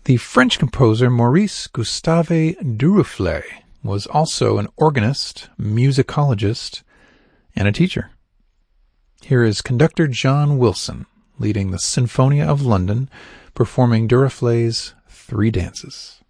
The French composer Maurice Gustave Duruflé was also an organist, musicologist, and a teacher. Here is conductor John Wilson leading the Sinfonia of London, performing Duruflé's Three Dances.